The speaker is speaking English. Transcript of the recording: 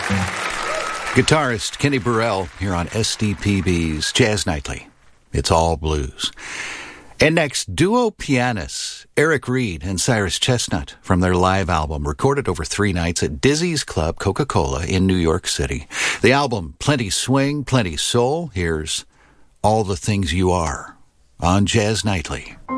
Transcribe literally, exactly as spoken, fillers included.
Guitarist Kenny Burrell here on S D P B's Jazz Nightly. It's all blues. And next, duo pianists Eric Reed and Cyrus Chestnut from their live album recorded over three nights at Dizzy's Club Coca-Cola in New York City. The album, Plenty Swing, Plenty Soul. Here's All the Things You Are on Jazz Nightly.